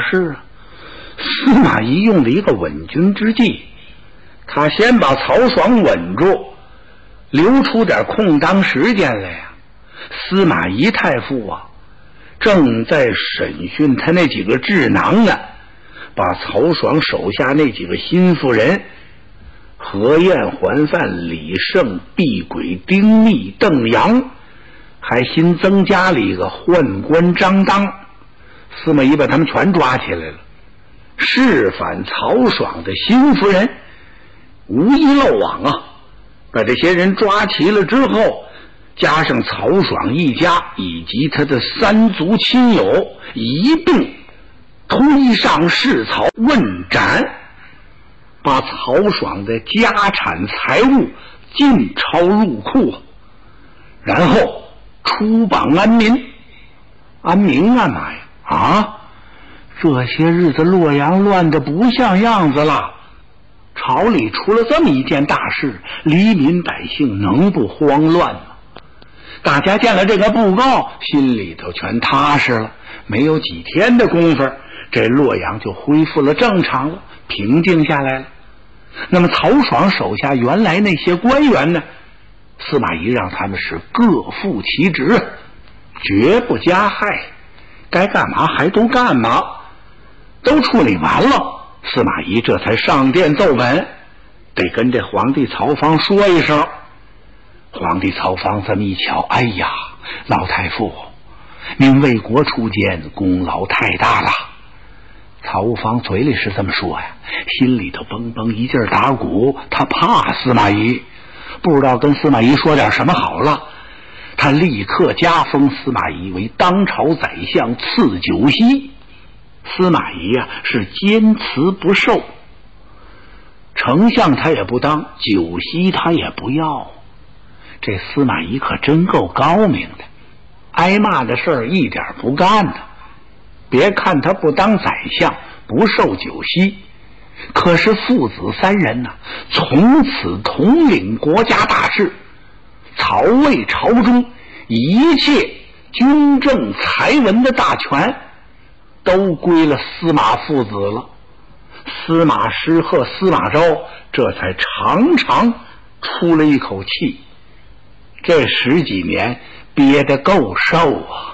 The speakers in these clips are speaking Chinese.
是啊，司马懿用了一个稳军之计，他先把曹爽稳住，留出点空当时间来呀。司马懿太傅啊，正在审讯他那几个智囊呢，把曹爽手下那几个心腹人何晏、桓范、李胜、毕轨、丁密、邓阳，还新增加了一个宦官张当。司马懿把他们全抓起来了，誓反曹爽的心腹人无一漏网啊！把这些人抓齐了之后，加上曹爽一家以及他的三族亲友一并推上市曹问斩，把曹爽的家产财物尽抄入库，然后出榜安民。安民干嘛呀？这些日子洛阳乱得不像样子了，朝里出了这么一件大事，黎民百姓能不慌乱吗？大家见了这个布告，心里头全踏实了。没有几天的功夫，这洛阳就恢复了正常了，平静下来了。那么曹爽手下原来那些官员呢，司马懿让他们是各负其职，绝不加害，该干嘛还都干嘛。都处理完了，司马懿这才上殿奏本，得跟这皇帝曹芳说一声。皇帝曹芳这么一瞧，哎呀，老太傅，您为国出监，功劳太大了。曹芳嘴里是这么说呀，心里头嘣嘣一劲打鼓，他怕司马懿，不知道跟司马懿说点什么好了。他立刻加封司马懿为当朝宰相，赐酒席。司马懿啊是坚持不受，丞相他也不当，酒席他也不要。这司马懿可真够高明的，挨骂的事儿一点不干呢。别看他不当宰相，不受酒席，可是父子三人呢，从此统领国家大事，曹魏朝中一切军政财文的大权都归了司马父子了。司马师和司马昭这才长长出了一口气，这10几年憋得够受啊。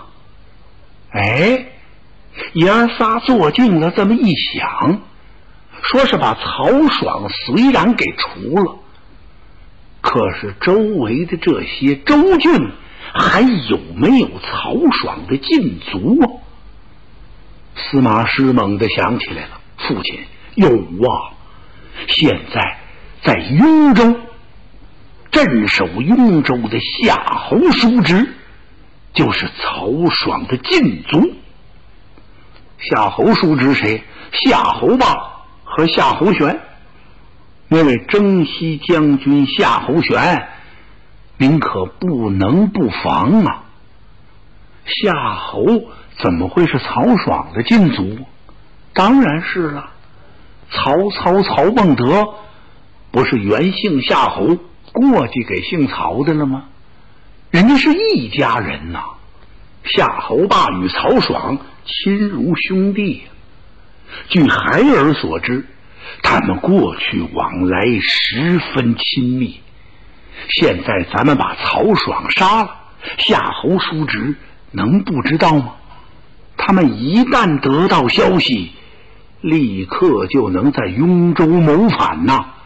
爷儿仨坐定了，这么一想，说是把曹爽虽然给除了，可是周围的这些州郡还有没有曹爽的禁足啊？司马师猛地想起来了，父亲，有啊，现在在雍州，镇守雍州的夏侯叔侄就是曹爽的禁足。夏侯叔侄谁？夏侯霸和夏侯玄。那位征西将军夏侯玄，您可不能不防啊。夏侯怎么会是曹爽的禁足？当然是了，曹操曹孟德不是原姓夏侯，过继给姓曹的了吗？人家是一家人呐。夏侯霸与曹爽亲如兄弟，据孩儿所知，他们过去往来十分亲密。现在咱们把曹爽杀了，夏侯叔侄能不知道吗？他们一旦得到消息，立刻就能在雍州谋反呐。